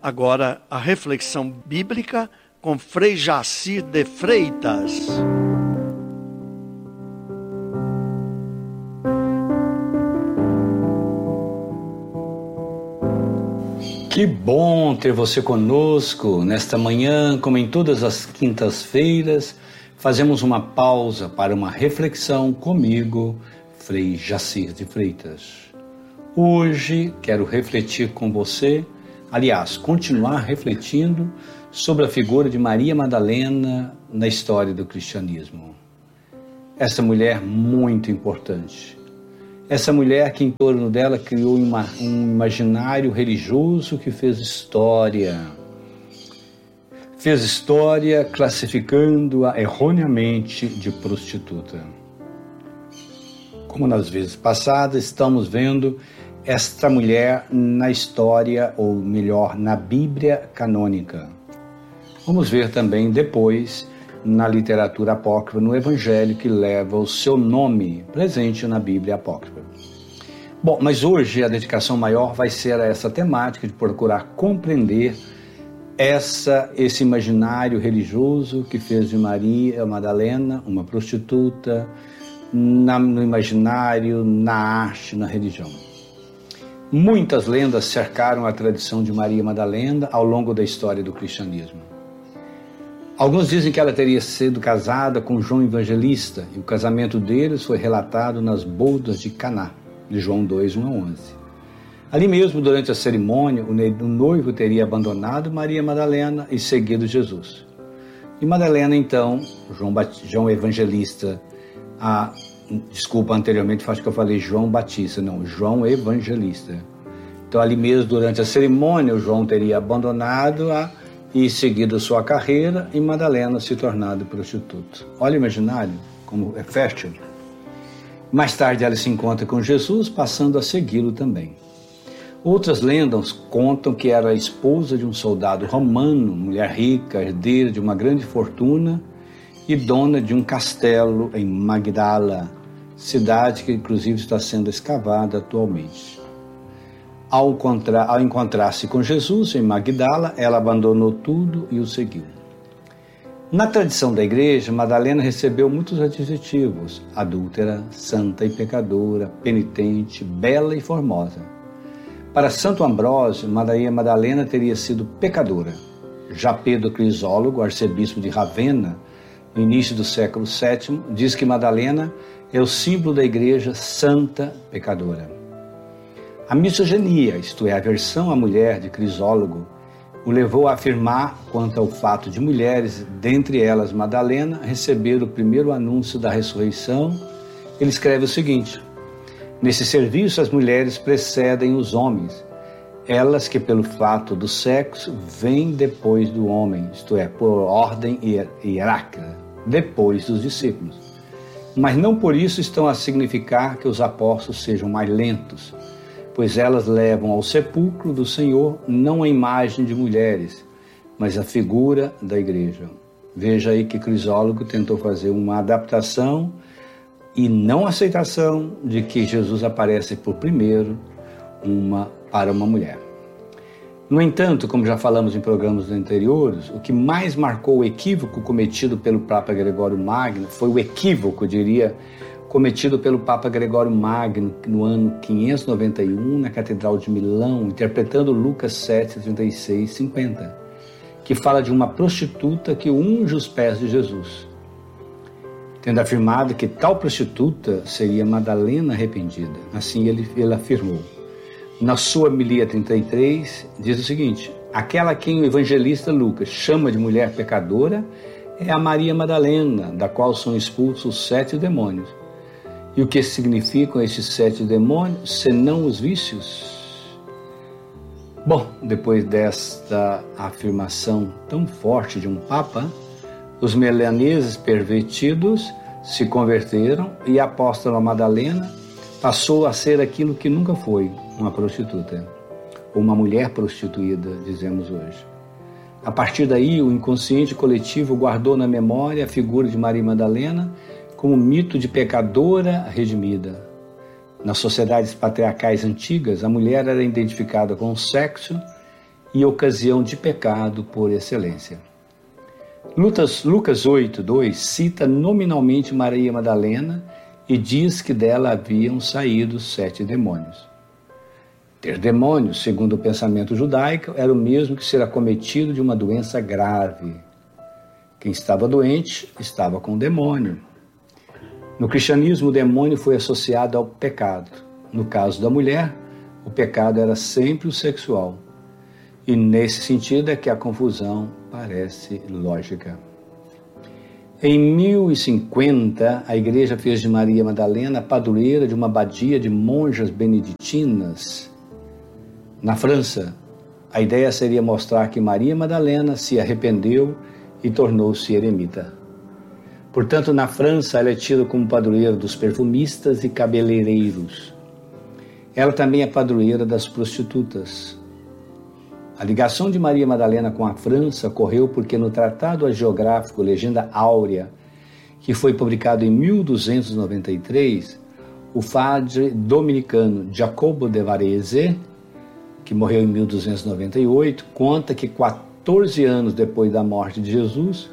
agora a reflexão bíblica com Frei Jacir de Freitas. Que bom ter você conosco nesta manhã, como em todas as quintas-feiras. Fazemos uma pausa para uma reflexão comigo, Frei Jacir de Freitas. Hoje quero refletir com você, aliás, continuar refletindo sobre a figura de Maria Madalena na história do cristianismo. Essa mulher muito importante. Essa mulher que em torno dela criou um imaginário religioso que fez história. Fez história classificando-a erroneamente de prostituta. Como nas vezes passadas, estamos vendo esta mulher na história, ou melhor, na Bíblia canônica. Vamos ver também depois na literatura apócrifa, no Evangelho que leva o seu nome, presente na Bíblia apócrifa. Bom, mas hoje a dedicação maior vai ser a essa temática de procurar compreender esse imaginário religioso que fez de Maria Madalena uma prostituta no imaginário, na arte, na religião. Muitas lendas cercaram a tradição de Maria Madalena ao longo da história do cristianismo. Alguns dizem que ela teria sido casada com João Evangelista e o casamento deles foi relatado nas bodas de Caná, de João 2, 1 a 11. Ali mesmo, durante a cerimônia, o noivo teria abandonado Maria Madalena e seguido Jesus. E Madalena, então, João Evangelista, anteriormente acho que eu falei João Batista, não, João Evangelista. Então, ali mesmo, durante a cerimônia, o João teria abandonado e seguido sua carreira, e Madalena se tornado prostituta. Olha o imaginário, como é fértil. Mais tarde ela se encontra com Jesus, passando a segui-lo também. Outras lendas contam que era a esposa de um soldado romano, mulher rica, herdeira de uma grande fortuna e dona de um castelo em Magdala, cidade que inclusive está sendo escavada atualmente. Ao encontrar-se com Jesus em Magdala, ela abandonou tudo e o seguiu. Na tradição da igreja, Madalena recebeu muitos adjetivos: adúltera, santa e pecadora, penitente, bela e formosa. Para Santo Ambrósio, Maria Madalena teria sido pecadora. Já Pedro Crisólogo, arcebispo de Ravenna, no início do século VII, diz que Madalena é o símbolo da igreja santa pecadora. A misoginia, isto é, a aversão à mulher de Crisólogo, o levou a afirmar quanto ao fato de mulheres, dentre elas Madalena, receber o primeiro anúncio da ressurreição. Ele escreve o seguinte: nesse serviço as mulheres precedem os homens, elas que pelo fato do sexo vêm depois do homem, isto é, por ordem hierárquica, depois dos discípulos. Mas não por isso estão a significar que os apóstolos sejam mais lentos, pois elas levam ao sepulcro do Senhor não a imagem de mulheres, mas a figura da igreja. Veja aí que Crisólogo tentou fazer uma adaptação e não aceitação de que Jesus aparece por primeiro para uma mulher. No entanto, como já falamos em programas anteriores, o que mais marcou o equívoco cometido pelo Papa Gregório Magno foi o equívoco, cometido pelo Papa Gregório Magno no ano 591 na Catedral de Milão, interpretando Lucas 7, 36, 50, que fala de uma prostituta que unge os pés de Jesus, tendo afirmado que tal prostituta seria Madalena arrependida. Assim ele afirmou. Na sua homilia 33, diz o seguinte: aquela a quem o evangelista Lucas chama de mulher pecadora é a Maria Madalena, da qual são expulsos 7 demônios. E o que significam estes 7 demônios, senão os vícios? Bom, depois desta afirmação tão forte de um papa, os milaneses pervertidos se converteram e a apóstola Madalena passou a ser aquilo que nunca foi, uma prostituta, ou uma mulher prostituída, dizemos hoje. A partir daí, o inconsciente coletivo guardou na memória a figura de Maria Madalena como mito de pecadora redimida. Nas sociedades patriarcais antigas, a mulher era identificada com o sexo e ocasião de pecado por excelência. Lucas 8:2 cita nominalmente Maria Madalena e diz que dela haviam saído 7 demônios. Ter demônios, segundo o pensamento judaico, era o mesmo que ser acometido de uma doença grave. Quem estava doente estava com demônio. No cristianismo, o demônio foi associado ao pecado. No caso da mulher, o pecado era sempre o sexual. E nesse sentido é que a confusão parece lógica. Em 1050, a igreja fez de Maria Madalena padroeira de uma abadia de monjas beneditinas. Na França, a ideia seria mostrar que Maria Madalena se arrependeu e tornou-se eremita. Portanto, na França, ela é tida como padroeira dos perfumistas e cabeleireiros. Ela também é padroeira das prostitutas. A ligação de Maria Madalena com a França ocorreu porque no Tratado Hagiográfico Legenda Áurea, que foi publicado em 1293, o padre dominicano Jacobo de Varese, que morreu em 1298, conta que 14 anos depois da morte de Jesus,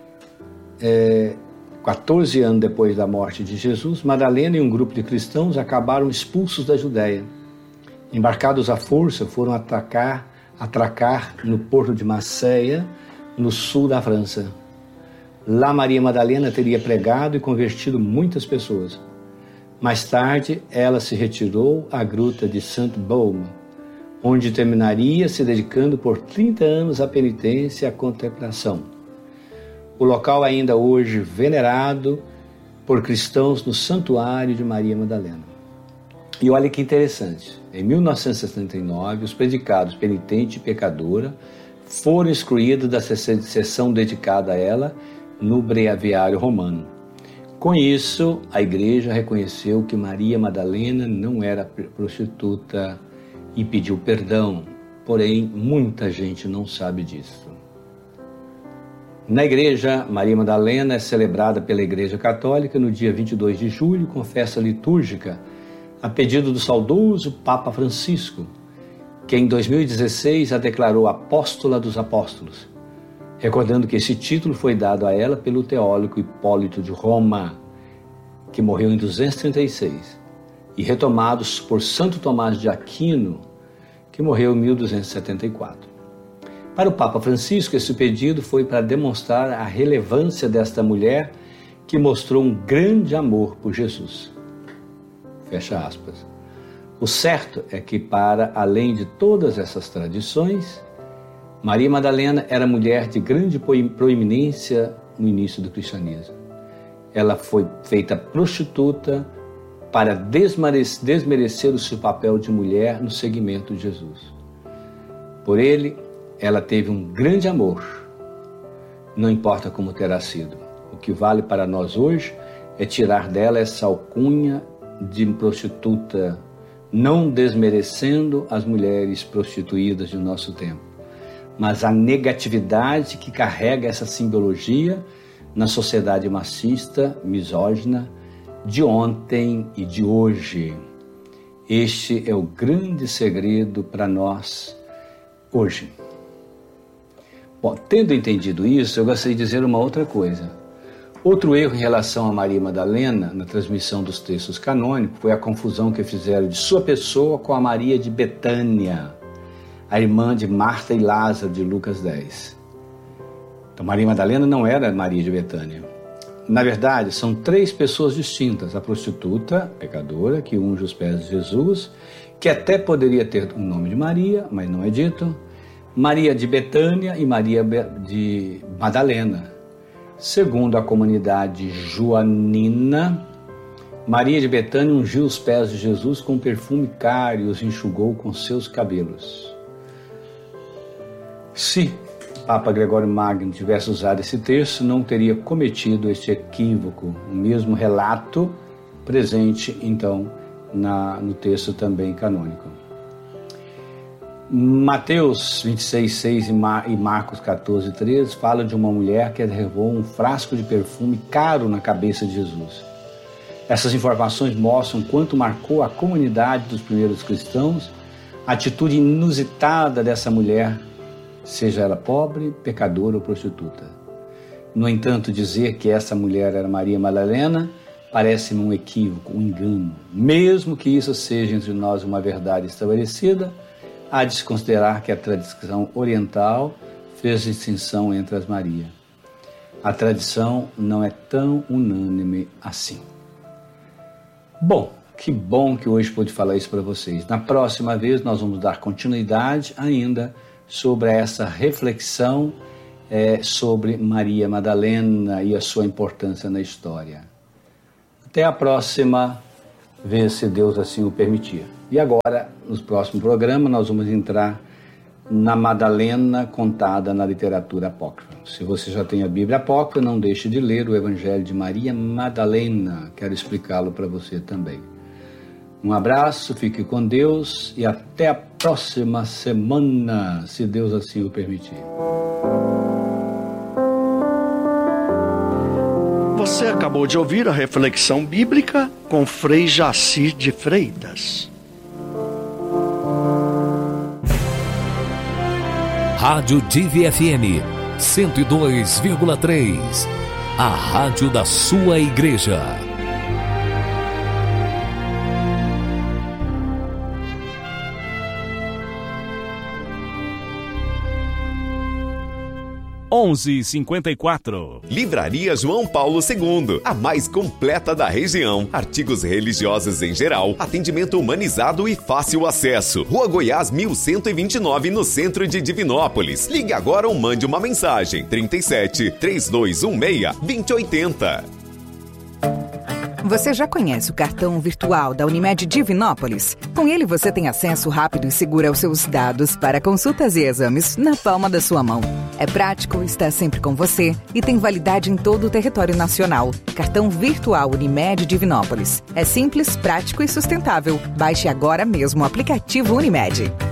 Madalena e um grupo de cristãos acabaram expulsos da Judéia. Embarcados à força, foram atracar no porto de Marseille, no sul da França. Lá Maria Madalena teria pregado e convertido muitas pessoas. Mais tarde, ela se retirou à gruta de Saint-Baume, onde terminaria se dedicando por 30 anos à penitência e à contemplação. O local ainda hoje venerado por cristãos no Santuário de Maria Madalena. E olha que interessante, em 1979, os predicados penitente e pecadora foram excluídos da sessão dedicada a ela no breviário romano. Com isso, a igreja reconheceu que Maria Madalena não era prostituta e pediu perdão, porém muita gente não sabe disso. Na igreja, Maria Madalena é celebrada pela Igreja Católica no dia 22 de julho com festa litúrgica, a pedido do saudoso Papa Francisco, que em 2016 a declarou apóstola dos apóstolos, recordando que esse título foi dado a ela pelo teólogo Hipólito de Roma, que morreu em 236, e retomados por Santo Tomás de Aquino, que morreu em 1274. Para o Papa Francisco, esse pedido foi para demonstrar a relevância desta mulher que mostrou um grande amor por Jesus. Fecha aspas. O certo é que, para além de todas essas tradições, Maria Madalena era mulher de grande proeminência no início do cristianismo. Ela foi feita prostituta para desmerecer o seu papel de mulher no seguimento de Jesus. Por ele, ela teve um grande amor, não importa como terá sido. O que vale para nós hoje é tirar dela essa alcunha de prostituta, não desmerecendo as mulheres prostituídas de nosso tempo, mas a negatividade que carrega essa simbologia na sociedade machista, misógina, de ontem e de hoje. Este é o grande segredo para nós hoje. Bom, tendo entendido isso, eu gostaria de dizer uma outra coisa. Outro erro em relação a Maria Madalena, na transmissão dos textos canônicos, foi a confusão que fizeram de sua pessoa com a Maria de Betânia, a irmã de Marta e Lázaro, de Lucas 10. Então, Maria Madalena não era Maria de Betânia. Na verdade, são 3 pessoas distintas. A prostituta, pecadora, que unge os pés de Jesus, que até poderia ter o nome de Maria, mas não é dito. Maria de Betânia e Maria de Madalena. Segundo a comunidade joanina, Maria de Betânia ungiu os pés de Jesus com perfume caro e os enxugou com seus cabelos. Se Papa Gregório Magno tivesse usado esse texto, não teria cometido este equívoco. O mesmo relato presente, então, no texto também canônico. Mateus 26:6 e Marcos 14:13 fala de uma mulher que derramou um frasco de perfume caro na cabeça de Jesus. Essas informações mostram quanto marcou a comunidade dos primeiros cristãos atitude inusitada dessa mulher, seja ela pobre, pecadora ou prostituta. No entanto, dizer que essa mulher era Maria Madalena parece-me um equívoco, um engano. Mesmo que isso seja entre nós uma verdade estabelecida, há de se considerar que a tradição oriental fez distinção entre as Marias. A tradição não é tão unânime assim. Bom, que bom que hoje pude falar isso para vocês. Na próxima vez nós vamos dar continuidade ainda sobre essa reflexão sobre Maria Madalena e a sua importância na história. Até a próxima vez, se Deus assim o permitir. E agora, no próximo programa, nós vamos entrar na Madalena contada na literatura apócrifa. Se você já tem a Bíblia apócrifa, não deixe de ler o Evangelho de Maria Madalena. Quero explicá-lo para você também. Um abraço, fique com Deus e até a próxima semana, se Deus assim o permitir. Você acabou de ouvir a reflexão bíblica com Frei Jaci de Freitas. Rádio Divi FM 102,3. A rádio da sua igreja. 11h54. Livraria João Paulo II, a mais completa da região. Artigos religiosos em geral, atendimento humanizado e fácil acesso. Rua Goiás 1129, no centro de Divinópolis. Ligue agora ou mande uma mensagem. 37 3216 2080. Você já conhece o cartão virtual da Unimed Divinópolis? Com ele você tem acesso rápido e seguro aos seus dados para consultas e exames na palma da sua mão. É prático, está sempre com você e tem validade em todo o território nacional. Cartão virtual Unimed Divinópolis. É simples, prático e sustentável. Baixe agora mesmo o aplicativo Unimed.